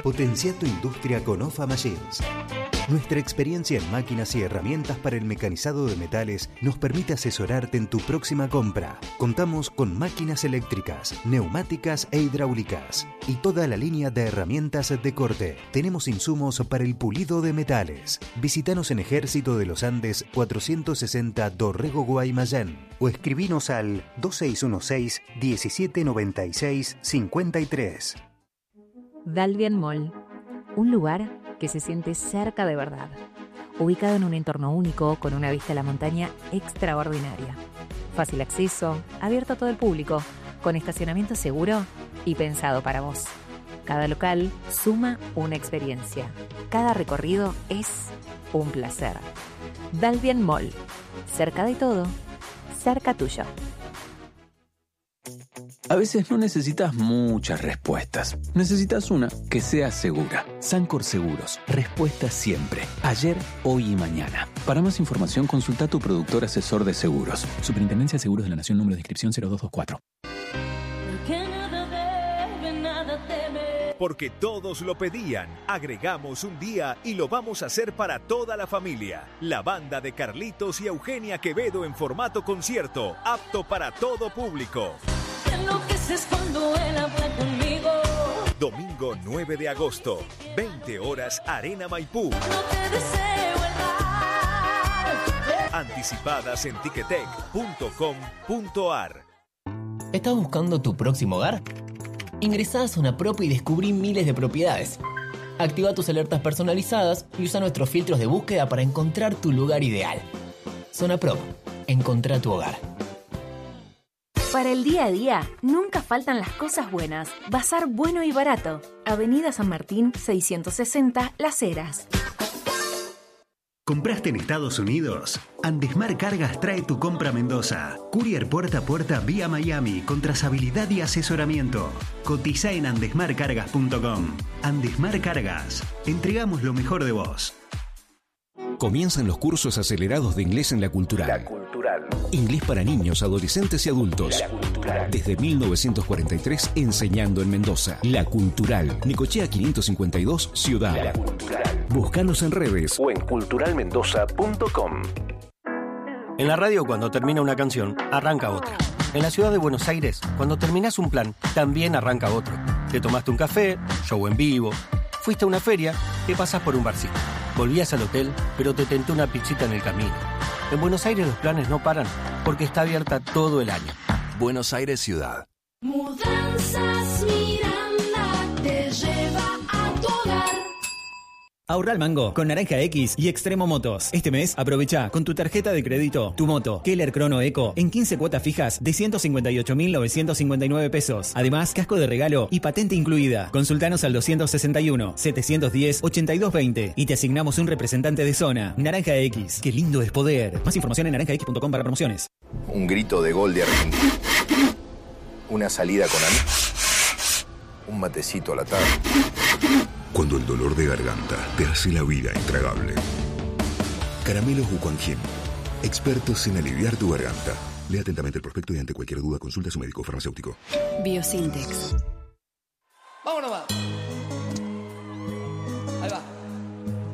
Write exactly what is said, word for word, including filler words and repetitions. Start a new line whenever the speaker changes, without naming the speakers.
Potencia tu industria con O F A Machines. Nuestra experiencia en máquinas y herramientas para el mecanizado de metales nos permite asesorarte en tu próxima compra. Contamos con máquinas eléctricas, neumáticas e hidráulicas y toda la línea de herramientas de corte. Tenemos insumos para el pulido de metales. Visítanos en Ejército de los Andes cuatrocientos sesenta Dorrego, Guaymallén, o escribinos al dos seis uno seis, diecisiete noventa y seis, cincuenta y tres.
Dalvian Mall, un lugar que se siente cerca de verdad, ubicado en un entorno único con una vista a la montaña extraordinaria. Fácil acceso, abierto a todo el público, con estacionamiento seguro y pensado para vos. Cada local suma una experiencia. Cada recorrido es un placer. Dalvian Mall, cerca de todo, cerca tuyo.
A veces no necesitas muchas respuestas. Necesitas una que sea segura. Sancor Seguros. Respuesta siempre. Ayer, hoy y mañana. Para más información, consulta a tu productor asesor de seguros. Superintendencia de Seguros de la Nación, número de inscripción cero dos dos cuatro.
Porque todos lo pedían, agregamos un día y lo vamos a hacer para toda la familia. La banda de Carlitos y Eugenia Quevedo en formato concierto, apto para todo público. Domingo nueve de agosto, veinte horas, Arena Maipú. Anticipadas en ticketek punto com punto ar.
¿Estás buscando tu próximo hogar? Ingresá a Zona Prop y descubrí miles de propiedades. Activa tus alertas personalizadas y usa nuestros filtros de búsqueda para encontrar tu lugar ideal. Zona Prop. Encontrá tu hogar.
Para el día a día, nunca faltan las cosas buenas. Bazar bueno y barato. Avenida San Martín, seiscientos sesenta, Las Heras.
¿Compraste en Estados Unidos? Andesmar Cargas trae tu compra a Mendoza. Courier puerta a puerta vía Miami con trazabilidad y asesoramiento. Cotiza en andesmar cargas punto com. Andesmar Cargas. Entregamos lo mejor de vos.
Comienzan los cursos acelerados de inglés en La Cultural.
La Cultural.
Inglés para niños, adolescentes y adultos.
La Cultural.
Desde mil novecientos cuarenta y tres enseñando en Mendoza. La Cultural. Necochea quinientos cincuenta y dos, Ciudad.
La Cultural.
Búscanos en redes
o en cultural mendoza punto com.
En la radio, cuando termina una canción, arranca otra. En la ciudad de Buenos Aires, cuando terminás un plan, también arranca otro. Te tomaste un café, show en vivo, fuiste a una feria, te pasás por un barcito. Volvías al hotel, pero te tentó una pizzita en el camino. En Buenos Aires los planes no paran, porque está abierta todo el año.
Buenos Aires Ciudad.
Mudanzas Miranda te lleva a tu hogar.
Ahorra al mango con Naranja X y Extremo Motos. Este mes aprovecha con tu tarjeta de crédito tu moto Keller Chrono Eco en quince cuotas fijas de ciento cincuenta y ocho mil novecientos cincuenta y nueve pesos. Además, casco de regalo y patente incluida. Consultanos al doscientos sesenta y uno, setecientos diez, ochenta y dos veinte y te asignamos un representante de zona. Naranja X. Qué lindo es poder. Más información en naranja x punto com para promociones.
Un grito de gol de Argentina. Una salida con amigos. Un matecito a la tarde.
Cuando el dolor de garganta te hace la vida intragable. Caramelos Wuquanjin. Expertos en aliviar tu garganta. Lea atentamente el prospecto y ante cualquier duda consulta a su médico farmacéutico.
Biosintex.
¡Vámonos!